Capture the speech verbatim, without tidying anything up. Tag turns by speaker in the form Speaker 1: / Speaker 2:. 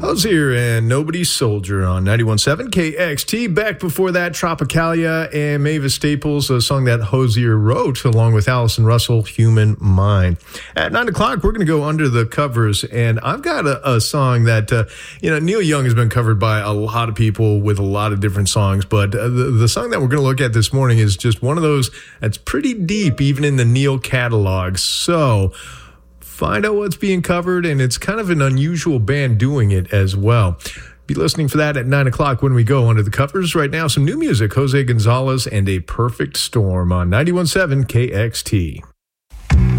Speaker 1: Hozier and Nobody's Soldier on ninety-one point seven K X T. Back before that, Tropicalia and Mavis Staples, a song that Hozier wrote along with Allison Russell, Human Mind. At nine o'clock, we're going to go under the covers, and I've got a, a song that, uh, you know, Neil Young has been covered by a lot of people with a lot of different songs, but uh, the, the song that we're going to look at this morning is just one of those that's pretty deep, even in the Neil catalog. So find out what's being covered, and it's kind of an unusual band doing it as well. Be listening for that at nine o'clock when we go under the covers. Right now, some new music, Jose Gonzalez and A Perfect Storm on ninety-one point seven K X T.